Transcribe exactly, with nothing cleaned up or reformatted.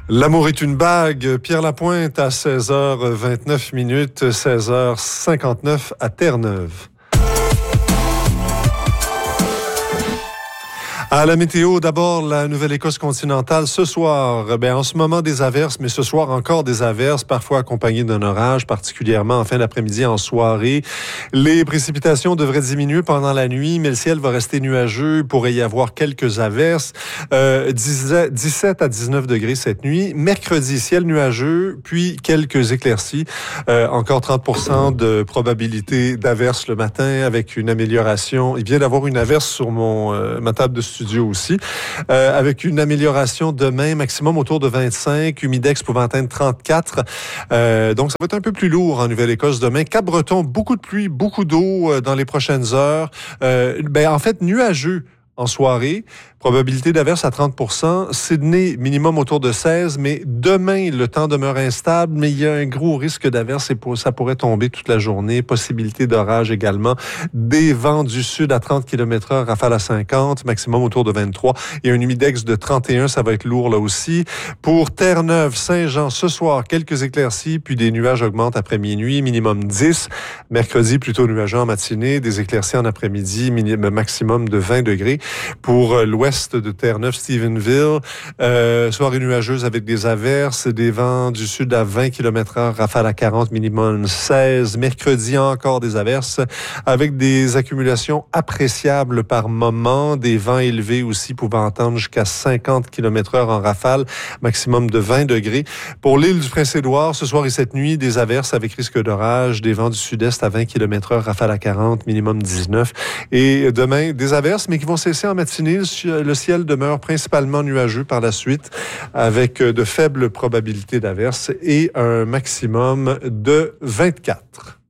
L'amour est une bague. Pierre Lapointe à seize heures vingt-neuf minutes, seize heures cinquante-neuf à Terre-Neuve. À la météo, d'abord, la Nouvelle-Écosse continentale. Ce soir, ben, en ce moment, des averses, mais ce soir, encore des averses, parfois accompagnées d'un orage, particulièrement en fin d'après-midi, en soirée. Les précipitations devraient diminuer pendant la nuit, mais le ciel va rester nuageux. Il pourrait y avoir quelques averses. Euh, dix-sept à dix-neuf degrés cette nuit. Mercredi, ciel nuageux, puis quelques éclaircies. Euh, encore trente pour cent de probabilité d'averses le matin, avec une amélioration. Il vient d'avoir une averse sur mon euh, ma table de studio aussi, euh, avec une amélioration demain, maximum autour de vingt-cinq, humidex pouvant atteindre trente-quatre. Euh, donc, ça va être un peu plus lourd en Nouvelle-Écosse demain. Cap-Breton, beaucoup de pluie, beaucoup d'eau euh, dans les prochaines heures. Euh, ben, en fait, nuageux en soirée. Probabilité d'averse à trente pour cent. Sydney, minimum autour de seize, mais demain, le temps demeure instable, mais il y a un gros risque d'averse et pour, ça pourrait tomber toute la journée. Possibilité d'orage également. Des vents du sud à trente kilomètres heure, rafale à cinquante, maximum autour de vingt-trois. Et un humidex de trente et un, ça va être lourd là aussi. Pour Terre-Neuve, Saint-Jean, ce soir, quelques éclaircies, puis des nuages augmentent après minuit, minimum dix. Mercredi, plutôt nuageux en matinée, des éclaircies en après-midi, minimum, maximum de vingt degrés. Pour l'ouest de Terre-Neuve, Stephenville, euh, soirée nuageuse avec des averses, des vents du sud à vingt kilomètres heure, rafale à quarante, minimum seize. Mercredi, encore des averses avec des accumulations appréciables par moment, des vents élevés aussi pouvant entendre jusqu'à cinquante kilomètres heure en rafale, maximum de vingt degrés. Pour l'île du Prince-Édouard, ce soir et cette nuit, des averses avec risque d'orage, des vents du sud-est à vingt kilomètres heure, rafale à quarante, minimum dix-neuf. Et demain, des averses, mais qui vont cesser en matinée. Le ciel demeure principalement nuageux par la suite, avec de faibles probabilités d'averses et un maximum de vingt-quatre.